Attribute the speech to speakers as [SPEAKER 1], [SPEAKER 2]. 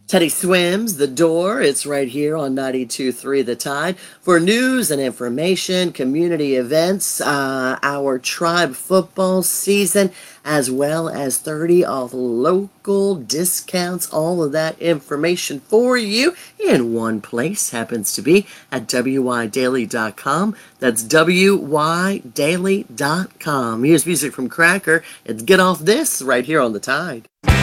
[SPEAKER 1] Teddy Swims, The Door. It's right here on 92.3 The Tide for news and information, community events, our tribe football season, as well as 30 of local discounts. All of that information for you in one place happens to be at wydaily.com. That's wydaily.com. Here's music from Cracker. It's Get Off This right here on The Tide.